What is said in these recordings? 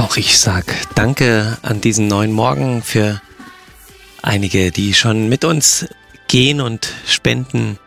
Auch ich sag Danke an diesen neuen Morgen für einige, die schon mit uns gehen und spenden.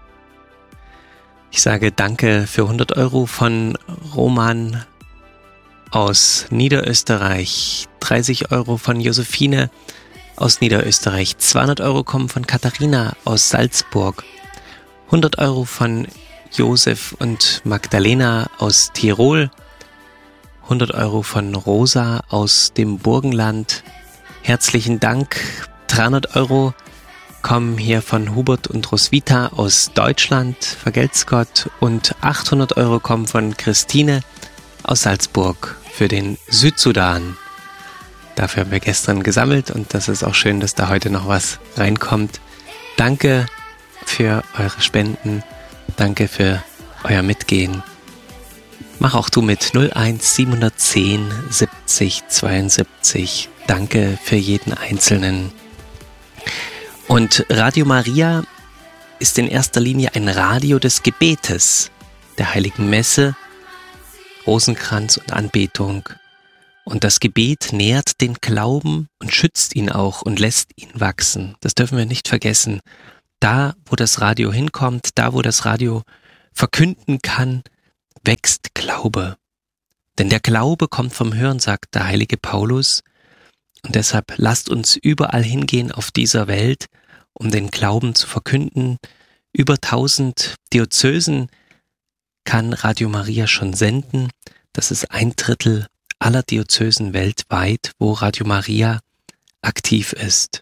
Ich sage Danke für 100 Euro von Roman aus Niederösterreich, 30 Euro von Josephine aus Niederösterreich, 200 Euro kommen von Katharina aus Salzburg, 100 Euro von Josef und Magdalena aus Tirol, 100 Euro von Rosa aus dem Burgenland. Herzlichen Dank. 300 Euro kommen hier von Hubert und Roswitha aus Deutschland. Vergelt's Gott. Und 800 Euro kommen von Christine aus Salzburg für den Südsudan. Dafür haben wir gestern gesammelt und das ist auch schön, dass da heute noch was reinkommt. Danke für eure Spenden. Danke für euer Mitgehen. Mach auch du mit 01 710 70 72. Danke für jeden Einzelnen. Und Radio Maria ist in erster Linie ein Radio des Gebetes, der Heiligen Messe, Rosenkranz und Anbetung. Und das Gebet nährt den Glauben und schützt ihn auch und lässt ihn wachsen. Das dürfen wir nicht vergessen. Da, wo das Radio hinkommt, da, wo das Radio verkünden kann, wächst Glaube. Denn der Glaube kommt vom Hören, sagt der heilige Paulus. Und deshalb lasst uns überall hingehen auf dieser Welt, um den Glauben zu verkünden. Über 1000 Diözesen kann Radio Maria schon senden. Das ist 1/3 aller Diözesen weltweit, wo Radio Maria aktiv ist.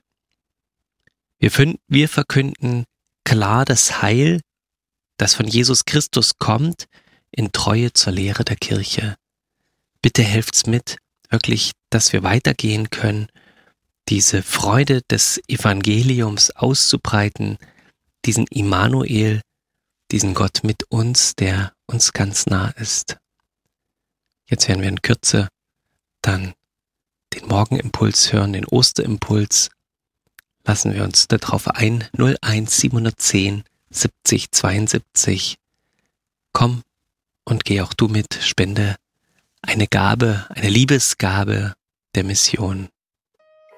Wir verkünden klar das Heil, das von Jesus Christus kommt, in Treue zur Lehre der Kirche. Bitte helft's mit, wirklich, dass wir weitergehen können, diese Freude des Evangeliums auszubreiten, diesen Immanuel, diesen Gott mit uns, der uns ganz nah ist. Jetzt werden wir in Kürze dann den Morgenimpuls hören, den Osterimpuls. Lassen wir uns darauf ein, 01 710 70 72. Komm und geh auch du mit, spende eine Gabe, eine Liebesgabe der Mission.